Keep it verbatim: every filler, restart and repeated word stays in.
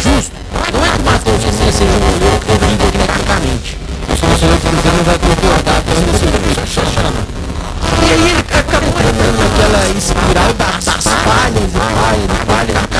justo. Não é que o Matheus Cunha seja um goleiro horrível tecnicamente. O torcedor do Cruzeiro não vai concordar com esse e aí ele acabou entrando naquela espiral das falhas e falhas e falhas.